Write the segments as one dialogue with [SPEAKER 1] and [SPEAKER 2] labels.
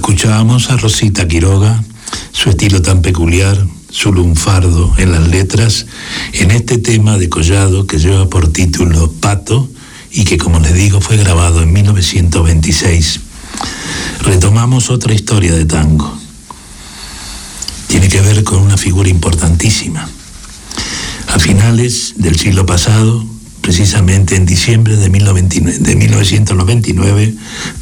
[SPEAKER 1] Escuchábamos a Rosita Quiroga, su estilo tan peculiar, su lunfardo en las letras, en este tema de Collado que lleva por título Pato y que, como les digo, fue grabado en 1926. Retomamos otra historia de tango. Tiene que ver con una figura importantísima. A finales del siglo pasado, precisamente en diciembre de 1999,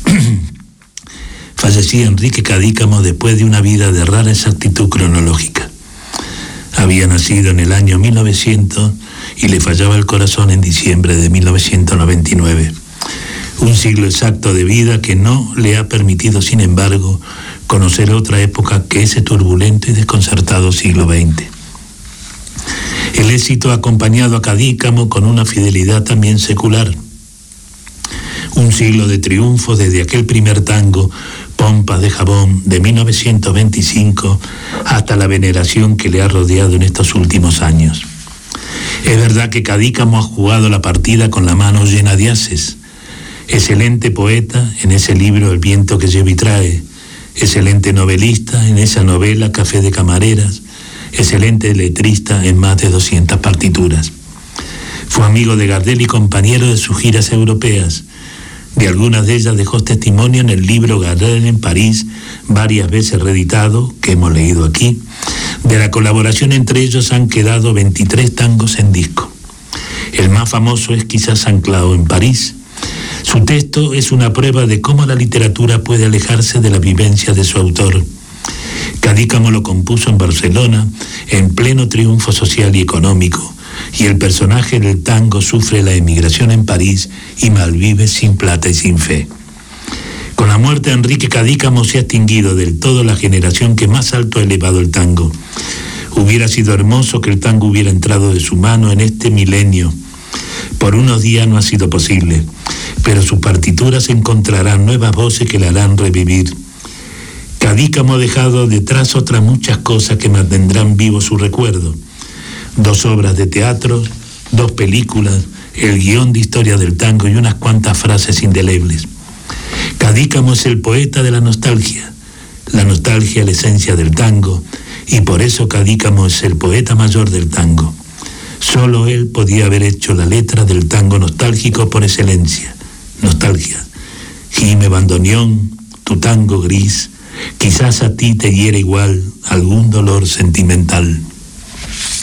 [SPEAKER 1] fallecía Enrique Cadícamo después de una vida de rara exactitud cronológica. Había nacido en el año 1900 y le fallaba el corazón en diciembre de 1999. Un siglo exacto de vida que no le ha permitido, sin embargo, conocer otra época que ese turbulento y desconcertado siglo XX. El éxito ha acompañado a Cadícamo con una fidelidad también secular. Un siglo de triunfo desde aquel primer tango, Pompas de Jabón, de 1925, hasta la veneración que le ha rodeado en estos últimos años. Es verdad que Cadícamo ha jugado la partida con la mano llena de ases. Excelente poeta en ese libro El viento que lleva y trae, excelente novelista en esa novela Café de Camareras, excelente letrista en más de 200 partituras. Fue amigo de Gardel y compañero de sus giras europeas. De algunas de ellas dejó testimonio en el libro Gardel en París, varias veces reeditado, que hemos leído aquí. De la colaboración entre ellos han quedado 23 tangos en disco. El más famoso es quizás Anclado en París. Su texto es una prueba de cómo la literatura puede alejarse de la vivencia de su autor. Cadícamo lo compuso en Barcelona, en pleno triunfo social y económico, y el personaje del tango sufre la emigración en París y malvive sin plata y sin fe. Con la muerte de Enrique Cadícamo se ha extinguido del todo la generación que más alto ha elevado el tango. Hubiera sido hermoso que el tango hubiera entrado de su mano en este milenio. Por unos días no ha sido posible, pero sus partituras encontrarán nuevas voces que le harán revivir. Cadícamo ha dejado detrás otras muchas cosas que mantendrán vivo su recuerdo. 2 obras de teatro, 2 películas, el guión de Historia del Tango y unas cuantas frases indelebles. Cadícamo es el poeta de la nostalgia la esencia del tango, y por eso Cadícamo es el poeta mayor del tango. Solo él podía haber hecho la letra del tango nostálgico por excelencia. Nostalgia. Gime bandoneón, tu tango gris, quizás a ti te hiera igual algún dolor sentimental.